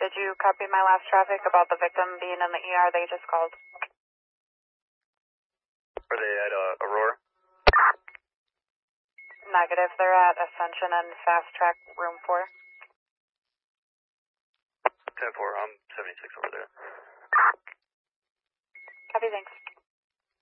Did you copy my last traffic about the victim being in the ER they just called? Are they at Aurora? Negative. They're at Ascension and Fast Track Room 4. 10-4, I'm 76 over there. Copy, thanks.